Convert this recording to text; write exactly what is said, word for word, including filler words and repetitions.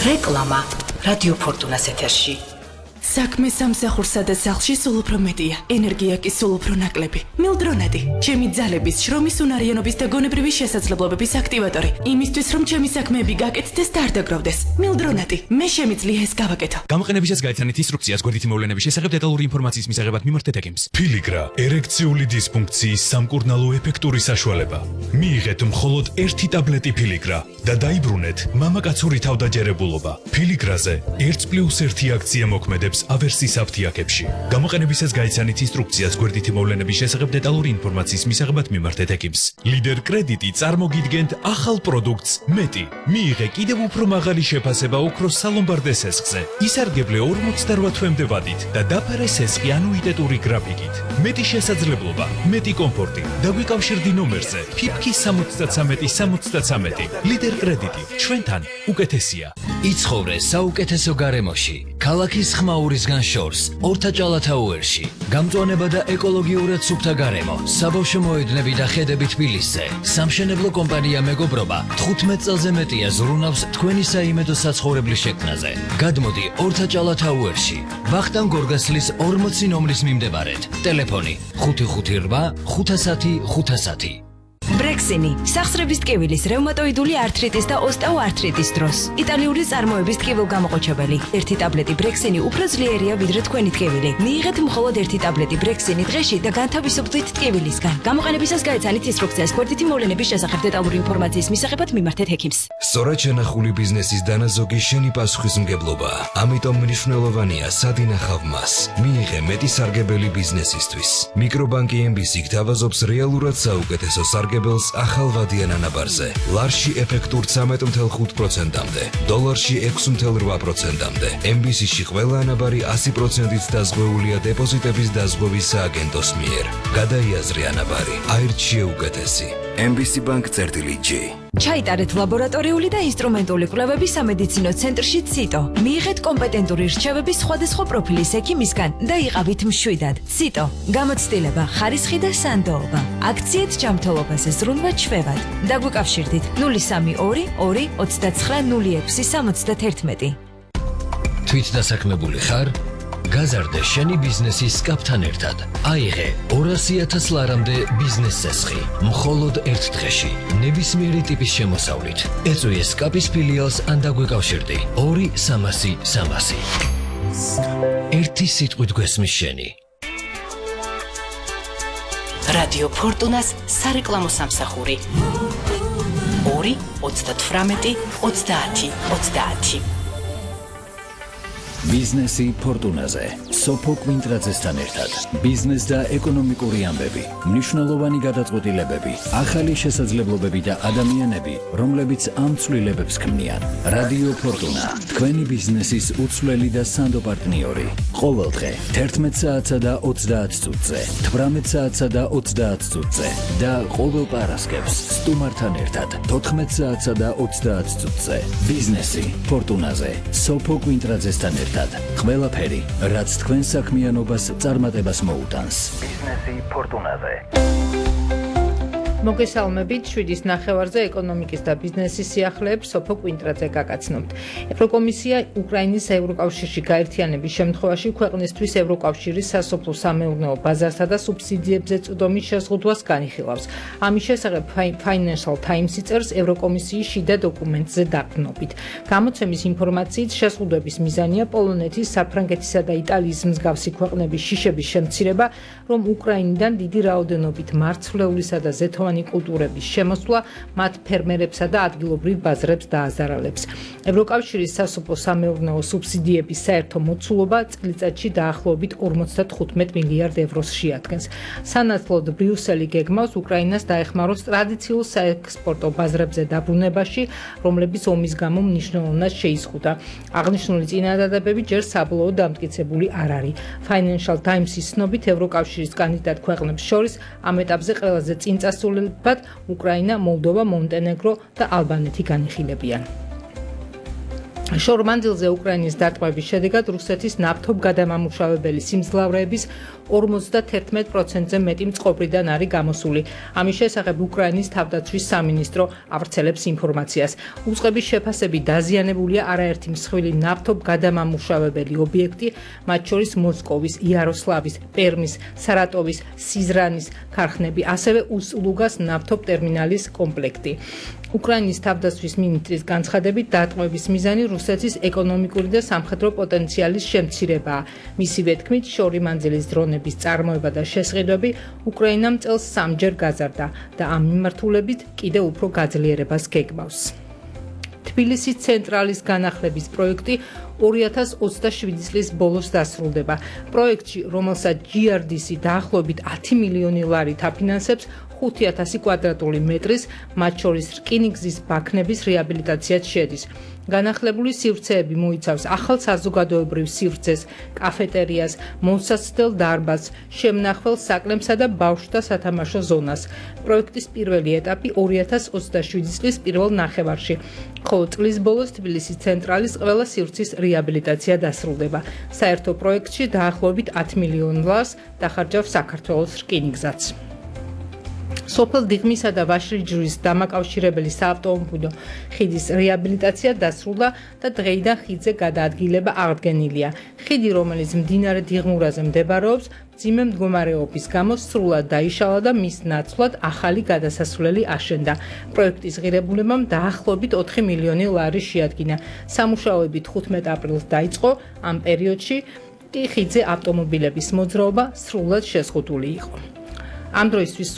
რეკლამა რადიო ფორტუნას ეთერში. საქმე სამსახურსა და სახლში სულ უფრო მეტია. ენერგია კი სულ უფრო ნაკლები. მილდრონეტი, ჩემი ძალების, შრომის უნარიანობის და გონებრივი შესაძლებლობების აქტივატორი. იმისთვის, რომ ჩემი საქმეები გაკეთდეს და არ დაგროვდეს. მილდრონეტი, მე შემიძლია ეს გავაკეთო. გამოყენებისას გაიცანით ინსტრუქციას გვერდითი მოვლენების შესახებ დეტალური ინფორმაციის მისაღებად მიმართეთ ეკიმს. Ფილიგრა, ერექციული დისფუნქციის სამკურნალო ეფექტური საშუალება. მიიღეთ მხოლოდ ერთი ტაბლეტი ფილიგრა და დაიბრუნეთ მამაკაცური თავდაჯერებულობა. ფილიგრაზე ერთ პლუს ერთი აქცია მოქმედებს ავერსის აფთიაქებში. გამოყენებისას გაიცანით ინსტრუქციას გვერდითი მოვლენების შესახებ დეტალური ინფორმაციის მისაღებად მიმართეთ ეკიმს. ლიდერ კრედიტი წარმოგიდგენთ ახალ პროდუქტს მეტი. მიიღე კიდევ უფრო მაღალი შეფასება ოქროს სალომბარდე სესხზე. ისარგებლე ორმოცდაოთხ თვემდე ვადით და დაფარე სესხი ანუიტეტური გრაფიკით. მეტი შესაძლებლობა, მეტი კომფორტი. დაგვიკავშირდი ნომერზე ფიფკი სამოცდათრამეტი სამოცდათრამეტი. ლიდერ კრედიტი ჩვენთან უკეთესია. იცხოვრე საუკეთესო გარემოში. ქალაქის ხმაურისგან შორს, ორთაჭალათაუერში. გამწვანება და ეკოლოგიურად სუფთა გარემო. საბავშვო მოედნები და ხედები თბილისზე. სამშენებლო კომპანია მეგობრობა თხუთმეტ წელზე მეტია ზრუნავს თქვენი საიმედო საცხოვრებლის შექმნაზე. გადმოდი ორთაჭალათაუერში. ვახტანგ გორგასლის ორმოცი ნომრის მიმდებარედ. ტელეფონი ხუთი ხუთი რვა ხუთასათი ხუთასათი. ბრექსინი, სახსრების ტკივილის, რევმატოიდული ართრიტის და ოსტეოართრიტის დროს. იტალიური წარმოების ტკივილგამოყოჩებელი. ერთი ტაბლეტი ბრექსინი უფრო ძლიერია ვიდრე თქვენი ტკივილი. მიიღეთ მხოლოდ ერთი ტაბლეტი ბრექსინი დღეში და განთავისუფლდით ტკივილისგან. გამოყენებისას გაიცანით ინსტრუქციას გვერდითი მოვლენების შესახებ დეტალური ინფორმაციის მისაღებად მიმართეთ ეკიმს. სწორად შენახული ბიზნესის დანაზოგი შენი პასუხისმგებლობაა. ამიტომ მნიშვნელოვანია სად ინახავ მას. მიიღე მეტი სარგებელი ბიზნესისთვის. მიკრობანკი ემ ბი სი გთავაზობს რეალურად საუკეთესო სარგებელს ახალ ვადიან ანაბარზე. ლარში ეფექტურ ცამეტ ათი ხუთი პროცენტამდე, დოლარში ექვსი ათი რვა პროცენტამდე. ემ ბი სი-ში ყველა ანაბარი ასი პროცენტით დაზღვეულია დეპოზიტების დაზღვევის სააგენტოს მიერ. გადაიაზრე ანაბარი, აირჩიე უკეთესი. ემ ბი სი Bank წერტილი ჯი. ჩაიტარეთ ლაბორატორიული და ინსტრუმენტული კვლევები სამედიცინო ცენტრში ციტო. მიიღეთ კომპეტენტური რჩევები სხვადასხვა პროფილის ექიმისგან და იყავით მშვიდად. ციტო, გამოცდილება, ხარისხი და სანდოობა. აქციეთ ჯანმრთელობაზე ზრუნვა ჩვევად. დაგვიკავშირდით ნული სამი ორი ორი ოცდაცხრა ნული ექვსი სამოცდათერთმეტი. თვით დასაქმებული ხარ? გაზარდე შენი ბიზნესის სკაპთან ერთად. აიღე ორასი ათას ლარამდე ბიზნეს სესხი. მხოლოდ ერთ დღეში, ნებისმიერი ტიპის შემოსავლით. ეწვიე სკაპის ფილიალს ან დაგვიკავშირდი. ორი სამასი სამასი. ერთი სიტყვით გვესმის შენი. რადიო ფორტუნას სარეკლამო სამსახური. ორი ოცდათვრამეტი ოცდაათი ოცდაათი. ბიზნესი ფორტუნაზე. სოფო კვინტრაძესთან ერთად. ბიზნეს და ეკონომიკური ამბები, მნიშვნელოვანი გადაწყვეტილებები, ახალი შესაძლებლობები და ადამიანები, რომლებიც ამ ცვლილებებს ქმნიან. რადიო ფორტუნა, თქვენი ბიზნესის უცვლელი და სანდო პარტნიორი. ყოველდღე თერთმეტ საათსა და ოცდაათ წუთზე, თვრამეტ საათსა და ოცდაათ წუთზე და ყოველ პარასკევს სტუმართან ერთად თოთხმეტ საათსა და ოცდაათ წუთზე. ბიზნესი ფორტუნაზე. სოფო კვინტრაძესთან ერთად. ყველაფერი, რაც თქვენ საქმიანობას წარმატებას მოუტანს. ბიზნესი ფორტუნაზე. მოგესალმებით, შვიდის ნახევარზე ეკონომიკის და ბიზნესის სიახლეებს სოფო კვინტრაძე გაგაცნობთ. ევროკომისია უკრაინის ევროკავშირში გაერთიანების შემთხვევაში ქვეყნისთვის ევროკავშირის სასოფლო-სამეურნეო ბაზარსა და სუბსიდიებზე წვდომის შეზღუდვას განიხილავს. ამის შესახებ Financial Times წერს ევროკომისიის შიდა დოკუმენტზე დაყრდნობით. გამოცემის ინფორმაციით შეზღუდვების მიზანია პოლონეთის, საფრანგეთისა და იტალიის მსგავსი ქვეყნების შიშების შემცირება, რომ უკრაინიდან დიდი რაოდენობით მარცვლეულისა და ზეთოვანი კულტურების შემოსვლა მათ ფერმერებსა და ადგილობრივ ბაზრებს დააზარალებს. ევროკავშირის სასოფლო-სამეურნეო სუბსიდიების საერთო მოცულობა წელიწადში დაახლოებით ორმოცდათხუთმეტ მილიარდ ევროს შეადგენს. სანაცვლოდ ბრიუსელი გეგმავს უკრაინას დაეხმაროს ტრადიციულ საექსპორტო ბაზრებზე დაბრუნებაში, რომლებიც ომის გამო მნიშვნელოვნად შეიზღუდა. აღნიშნული წინადადებები ჯერ საბოლოო დამტკიცებული არ არის. Financial Times-ის ცნობით ევროკავშირის კანდიდატ ქვეყნებს შორის ამ ეტაპზე ყველაზე წინ წასულებად უკრაინა, მოლდოვა, მონტენეგრო და ალბანეთი განიხილებიან. შორ-მანძილზე უკრაინის დარტყმების შედეგად რუსეთის ნავთობგადამამუშავებელი სიმძლავრეების ორმოცდათერთმეტ პროცენტზე მეტი წყობრიდან არის გამოსული. ამის შესახებ უკრაინის თავდაცვის სამინისტრო ავრცელებს ინფორმაციას. უწყების შეფასებით დაზიანებულია არაერთი მსხვილი ნავთობგადამამუშავებელი ობიექტი, მათ შორის მოსკოვის, იაროსლავის, პერმის, სარატოვის, სიზრანის ქარხნები, ასევე უსლუგას ნავთობტერმინალის კომპლექტი. უკრაინის თავდაცვის მინისტრის განცხადებით დარტყმების მიზანი რუსეთის ეკონომიკური და სამხედრო პოტენციალის შემცირებაა. მისივე თქმით, შორ-მანძილის დრონების წარმოება და შესყიდვები უკრაინამ წელს სამჯერ გაზარდა და ამ მიმართულებით კიდევ უფრო გაძლიერებას გეგმავს. თბილისის ცენტრალის განახლების პროექტი ორი ათას ოცდაშვიდი წლის ბოლოს დასრულდება. პროექტში, რომელსაც ჯი არ დი სი დაახლოებით ათი მილიონი ლარით აფინანსებს, ხუთი ათასი კვადრატული მეტრის, მათ შორის რკინიგზის ბაქნების რეაბილიტაციაც შედის. განახლებული სივრცეები მოიცავს ახალ საზოგადოებრივ სივრცეს, კაფეტერიას, მოსაცდელ დარბაზს, შემნახველს საკლემსა და ბავშვთა სათამაშო ზონას. პროექტის პირველი ეტაპი ორი ათას ოცდაშვიდი წლის პირველ ნახევარში, ხოლო წლის ბოლოს თბილისის ცენტრალის ყველა სივრცის რეაბილიტაცია დასრულდება. საერთო პროექტში დაახლოებით ათი მილიონი ლარს დახარჯავს საქართველოს რკინიგზაც. სოფელ დიღმისა და ვაშლიჯვრის დამაკავშირებელი საავტომობილო ხიდის რეაბილიტაცია დასრულდა და დღეიდან ხიდზე გადაადგილება აღდგენილია. ხიდი, რომელიც მდინარე დიღმურაზე მდებარეობს, მძიმე მდგომარეობის გამო სრულად დაიშალა და მის ნაცვლად ახალი გადასასვლელი აშენდა. პროექტის ღირებულებამ დაახლოებით ოთხი მილიონი ლარი შეადგინა. სამუშაოები თხუთმეტ აპრილს დაიწყო, ამ პერიოდში ხიდზე ავტომობილების მოძრაობა სრულად შეზღუდული იყო. ამ დროისთვის